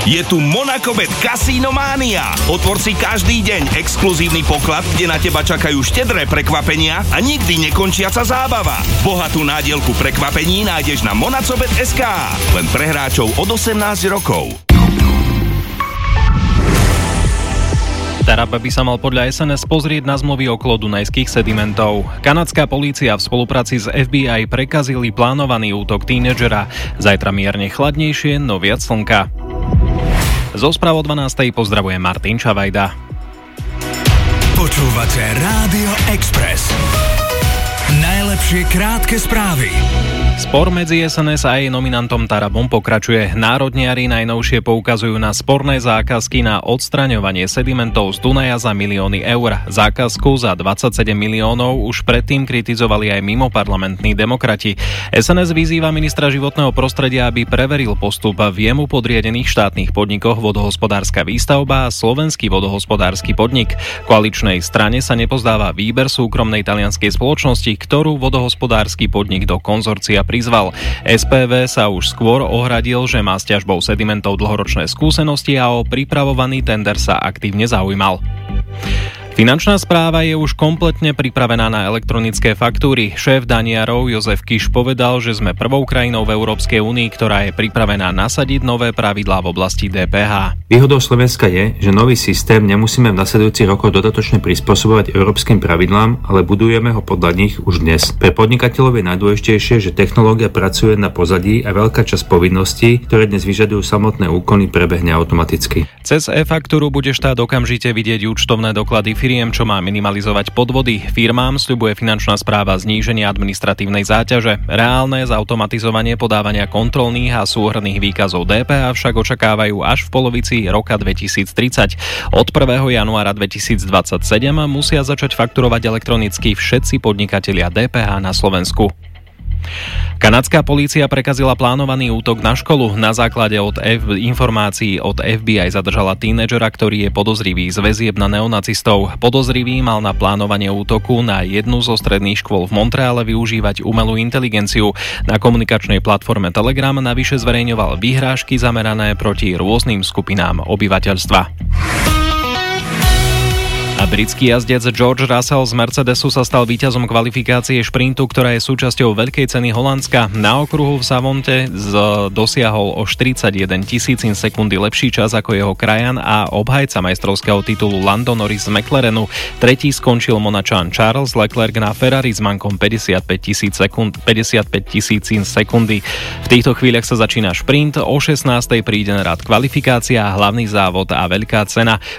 Je tu Monacobet Casino Mania. Otvor si každý deň exkluzívny poklad, kde na teba čakajú štedré prekvapenia a nikdy nekončiaca zábava. Bohatú nádielku prekvapení nájdeš na monacobet.sk. Len pre hráčov od 18 rokov. Tarab by sa mal podľa SNS pozrieť na zmluvy okolo dunajských sedimentov. Kanadská polícia v spolupráci s FBI prekazili plánovaný útok tínedžera. Zajtra mierne chladnejšie, no viac slnka. Zo správ o 12:00 pozdravuje Martin Čavajda. Počúvate Rádio Express. Najlepšie krátke správy. Spor medzi SNS a jej nominantom Tarabom pokračuje. Národniari najnovšie poukazujú na sporné zákazky na odstraňovanie sedimentov z Dunaja za milióny eur. Zákazku za 27 miliónov už predtým kritizovali aj mimoparlamentní demokrati. SNS vyzýva ministra životného prostredia, aby preveril postup v jemu podriadených štátnych podnikoch Vodohospodárska výstavba a Slovenský vodohospodársky podnik. Koaličnej strane sa nepozdáva výber súkromnej talianskej spoločnosti, ktorú vodohospodársky podnik do konzorcia prizval. SPV sa už skôr ohradil, že má s ťažbou sedimentov dlhoročné skúsenosti a o pripravovaný tender sa aktívne zaujímal. Finančná správa je už kompletne pripravená na elektronické faktúry. Šéf daniarov Jozef Kiš povedal, že sme prvou krajinou v Európskej únii, ktorá je pripravená nasadiť nové pravidlá v oblasti DPH. Výhodou Slovenska je, že nový systém nemusíme v nasledujúcich rokoch dodatočne prispôsobovať európskym pravidlám, ale budujeme ho podľa nich už dnes. Pre podnikateľov je najdôležitejšie, že technológia pracuje na pozadí a veľká časť povinností, ktoré dnes vyžadujú samotné úkony, prebehne automaticky. Cez e-faktúru bude štát okamžite vidieť účtovné doklady firiem, čo má minimalizovať podvody. Firmám sľubuje finančná správa zníženie administratívnej záťaže. Reálne zautomatizovanie podávania kontrolných a súhrnných výkazov DPH však očakávajú až v polovici roka 2030. Od 1. januára 2027 musia začať fakturovať elektronicky všetci podnikatelia DPH na Slovensku. Kanadská polícia prekazila plánovaný útok na školu. Na základe informácií od FBI zadržala tínedžera, ktorý je podozrivý z väzieb na neonacistov. Podozrivý mal na plánovanie útoku na jednu zo stredných škôl v Montreale využívať umelú inteligenciu. Na komunikačnej platforme Telegram navyše zverejňoval vyhrážky zamerané proti rôznym skupinám obyvateľstva. A britský jazdec George Russell z Mercedesu sa stal víťazom kvalifikácie šprintu, ktorá je súčasťou veľkej ceny Holandska. Na okruhu v Savonte dosiahol o 41 tisícin sekundy lepší čas ako jeho krajan a obhajca majstrovského titulu Lando Norris z McLarenu. Tretí skončil Monačan Charles Leclerc na Ferrari s mankom 55 tisícin sekundy. V týchto chvíľach sa začína šprint, o 16:00 príde na rad kvalifikácia, hlavný závod a veľká cena.